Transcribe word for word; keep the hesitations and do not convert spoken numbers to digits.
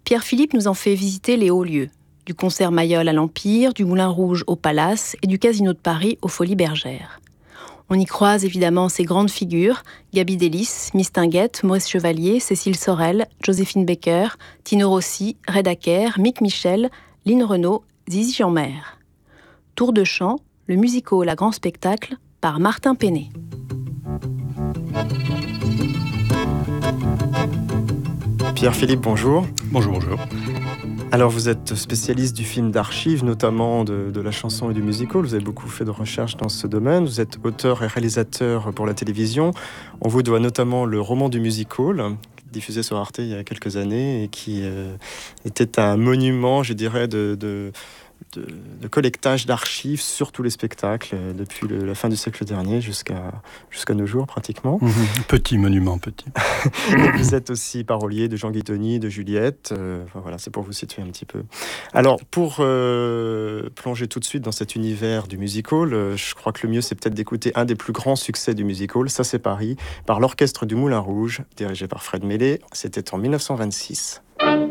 Pierre-Philippe nous en fait visiter les hauts lieux, du concert Mayol à l'Empire, du Moulin Rouge au Palace et du Casino de Paris aux Folies Bergères. On y croise évidemment ces grandes figures, Gaby Delis, Miss Tinguette, Maurice Chevalier, Cécile Sorel, Joséphine Baker, Tino Rossi, Red Acker, Mick Michel, Lynn Renaud, Zizi Jeanmaire. Tour de chant, le music-hall à grand spectacle par Martin Péné. Pierre-Philippe, bonjour. Bonjour, bonjour. Alors, vous êtes spécialiste du film d'archives, notamment de, de la chanson et du musical. Vous avez beaucoup fait de recherches dans ce domaine. Vous êtes auteur et réalisateur pour la télévision. On vous doit notamment le roman du musical, diffusé sur Arte il y a quelques années, et qui euh, était un monument, je dirais, de... de De, de collectage d'archives sur tous les spectacles euh, depuis le, la fin du siècle dernier jusqu'à, jusqu'à nos jours pratiquement. Mmh, petit monument, petit. Vous êtes aussi parolier de Jean Guitoni, de Juliette. Euh, enfin, voilà, c'est pour vous situer un petit peu. Alors, pour euh, plonger tout de suite dans cet univers du musical, euh, je crois que le mieux, c'est peut-être d'écouter un des plus grands succès du musical, Ça c'est Paris, par l'orchestre du Moulin Rouge, dirigé par Fred Mellé. C'était en dix-neuf cent vingt-six.